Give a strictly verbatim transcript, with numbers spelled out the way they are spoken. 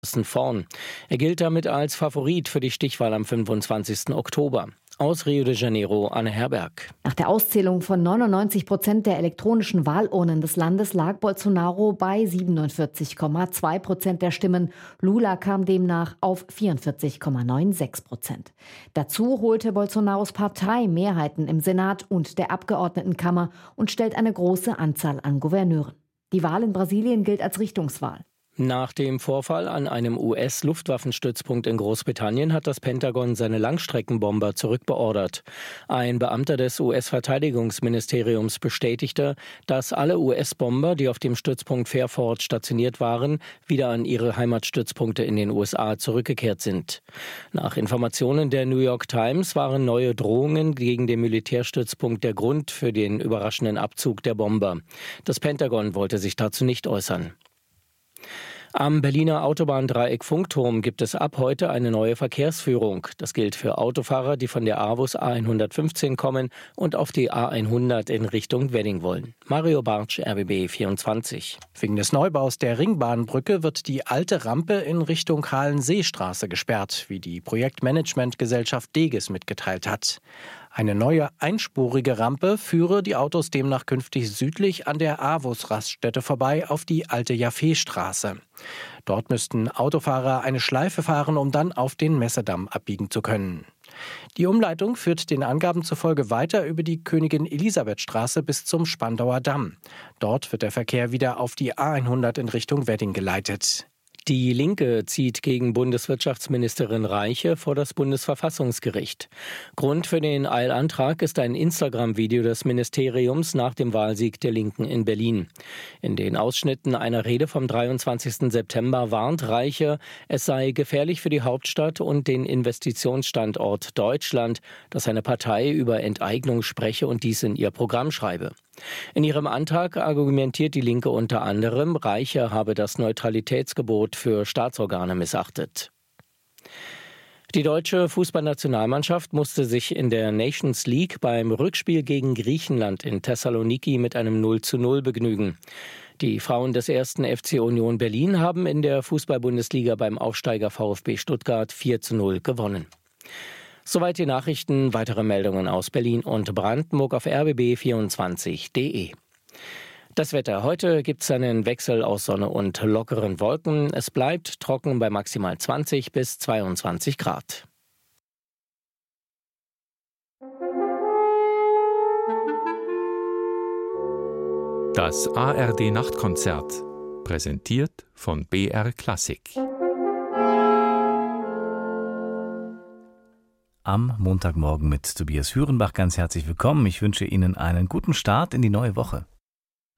außen vorn. Er gilt damit als Favorit für die Stichwahl am fünfundzwanzigsten Oktober. Aus Rio de Janeiro, Anne Herberg. Nach der Auszählung von neunundneunzig Prozent der elektronischen Wahlurnen des Landes lag Bolsonaro bei siebenundvierzig Komma zwei Prozent der Stimmen. Lula kam demnach auf vierundvierzig Komma sechsundneunzig Prozent. Dazu holte Bolsonaros Partei Mehrheiten im Senat und der Abgeordnetenkammer und stellt eine große Anzahl an Gouverneuren. Die Wahl in Brasilien gilt als Richtungswahl. Nach dem Vorfall an einem U S-Luftwaffenstützpunkt in Großbritannien hat das Pentagon seine Langstreckenbomber zurückbeordert. Ein Beamter des U S-Verteidigungsministeriums bestätigte, dass alle U S-Bomber, die auf dem Stützpunkt Fairford stationiert waren, wieder an ihre Heimatstützpunkte in den U S A zurückgekehrt sind. Nach Informationen der New York Times waren neue Drohungen gegen den Militärstützpunkt der Grund für den überraschenden Abzug der Bomber. Das Pentagon wollte sich dazu nicht äußern. Am Berliner Autobahndreieck Funkturm gibt es ab heute eine neue Verkehrsführung. Das gilt für Autofahrer, die von der AWUS A hundertfünfzehn kommen und auf die A hundert in Richtung Wedding wollen. Mario Bartsch, R B B vierundzwanzig. Wegen des Neubaus der Ringbahnbrücke wird die alte Rampe in Richtung Kahlenseestraße gesperrt, wie die Projektmanagementgesellschaft Deges mitgeteilt hat. Eine neue einspurige Rampe führe die Autos demnach künftig südlich an der AWUS-Raststätte vorbei auf die alte Jaffe-Straße. Dort müssten Autofahrer eine Schleife fahren, um dann auf den Messedamm abbiegen zu können. Die Umleitung führt den Angaben zufolge weiter über die Königin-Elisabeth-Straße bis zum Spandauer Damm. Dort wird der Verkehr wieder auf die A hundert in Richtung Wedding geleitet. Die Linke zieht gegen Bundeswirtschaftsministerin Reiche vor das Bundesverfassungsgericht. Grund für den Eilantrag ist ein Instagram-Video des Ministeriums nach dem Wahlsieg der Linken in Berlin. In den Ausschnitten einer Rede vom dreiundzwanzigsten September warnt Reiche, es sei gefährlich für die Hauptstadt und den Investitionsstandort Deutschland, dass seine Partei über Enteignung spreche und dies in ihr Programm schreibe. In ihrem Antrag argumentiert die Linke unter anderem, Reiche habe das Neutralitätsgebot für Staatsorgane missachtet. Die deutsche Fußballnationalmannschaft musste sich in der Nations League beim Rückspiel gegen Griechenland in Thessaloniki mit einem null zu null begnügen. Die Frauen des ersten F C Union Berlin haben in der Fußball-Bundesliga beim Aufsteiger VfB Stuttgart vier zu null gewonnen. Soweit die Nachrichten, weitere Meldungen aus Berlin und Brandenburg auf r b b vierundzwanzig punkt d e. Das Wetter. Heute gibt es einen Wechsel aus Sonne und lockeren Wolken. Es bleibt trocken bei maximal zwanzig bis zweiundzwanzig Grad. Das A R D-Nachtkonzert, präsentiert von B R Klassik. Am Montagmorgen mit Tobias Hürenbach ganz herzlich willkommen. Ich wünsche Ihnen einen guten Start in die neue Woche.